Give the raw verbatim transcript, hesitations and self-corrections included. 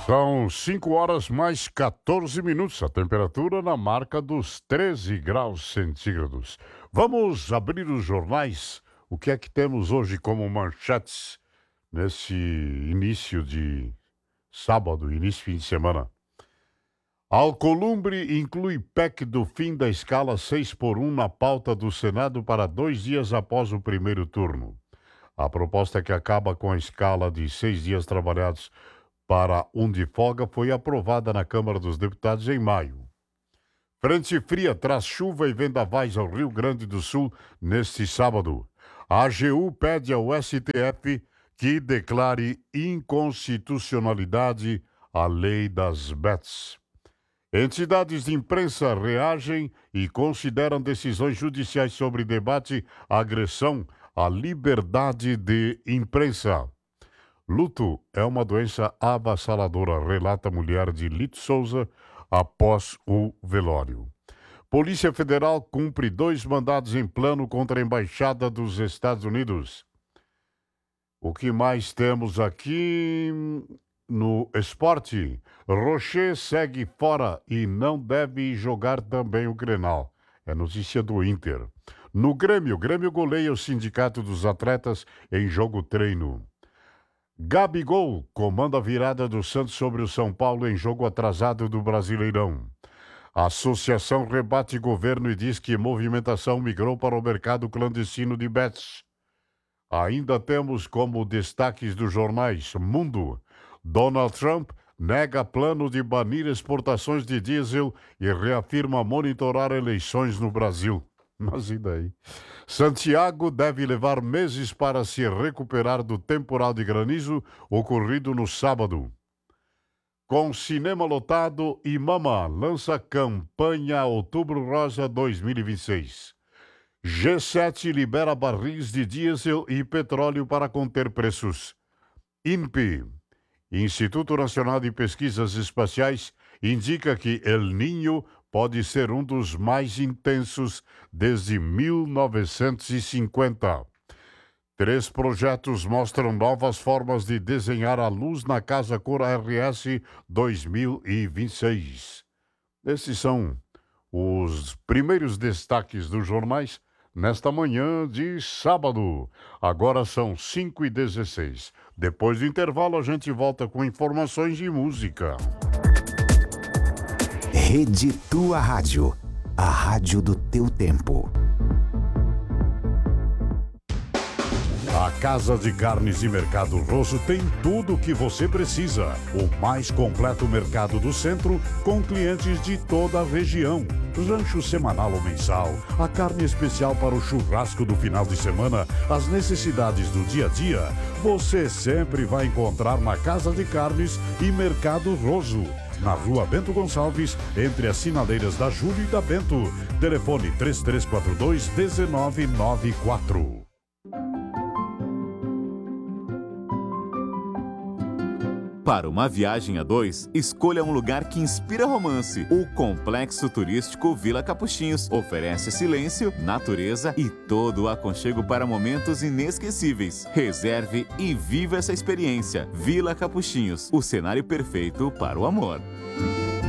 São cinco horas mais quatorze minutos, a temperatura na marca dos treze graus centígrados. Vamos abrir os jornais. O que é que temos hoje como manchetes nesse início de sábado, início de fim de semana? Alcolumbre inclui P E C do fim da escala seis por um na pauta do Senado para dois dias após o primeiro turno. A proposta que acaba com a escala de seis dias trabalhados para um de folga foi aprovada na Câmara dos Deputados em maio. Frente fria traz chuva e vendavais ao Rio Grande do Sul neste sábado. A AGU pede ao S T F que declare inconstitucionalidade a lei das bets. Entidades de imprensa reagem e consideram decisões judiciais sobre debate agressão à liberdade de imprensa. Luto é uma doença avassaladora, relata a mulher de Lito Souza após o velório. Polícia Federal cumpre dois mandados em plano contra a Embaixada dos Estados Unidos. O que mais temos aqui no esporte? Rocher segue fora e não deve jogar também o Grenal. É notícia do Inter. No Grêmio, o Grêmio goleia o Sindicato dos Atletas em jogo treino. Gabigol comanda a virada do Santos sobre o São Paulo em jogo atrasado do Brasileirão. A associação rebate governo e diz que movimentação migrou para o mercado clandestino de bets. Ainda temos como destaques dos jornais Mundo. Donald Trump nega plano de banir exportações de diesel e reafirma monitorar eleições no Brasil. Mas e daí? Santiago deve levar meses para se recuperar do temporal de granizo ocorrido no sábado. Com cinema lotado, Imama lança campanha Outubro Rosa dois mil e vinte e seis. G sete libera barris de diesel e petróleo para conter preços. INPE, Instituto Nacional de Pesquisas Espaciais, indica que El Niño pode ser um dos mais intensos desde mil novecentos e cinquenta. Três projetos mostram novas formas de desenhar a luz na Casa Cor R S dois mil e vinte e seis. Esses são os primeiros destaques dos jornais nesta manhã de sábado. Agora são cinco e dezesseis. Depois do intervalo, a gente volta com informações de música. Rede Tua Rádio, a rádio do teu tempo. A Casa de Carnes e Mercado Rosso tem tudo o que você precisa. O mais completo mercado do centro, com clientes de toda a região. Rancho semanal ou mensal, a carne especial para o churrasco do final de semana, as necessidades do dia a dia, você sempre vai encontrar na Casa de Carnes e Mercado Rosso. Na Rua Bento Gonçalves, entre as sinaleiras da Júlio e da Bento. Telefone três três quatro dois, um nove nove quatro. Para uma viagem a dois, escolha um lugar que inspira romance. O Complexo Turístico Vila Capuchinhos oferece silêncio, natureza e todo o aconchego para momentos inesquecíveis. Reserve e viva essa experiência. Vila Capuchinhos, o cenário perfeito para o amor.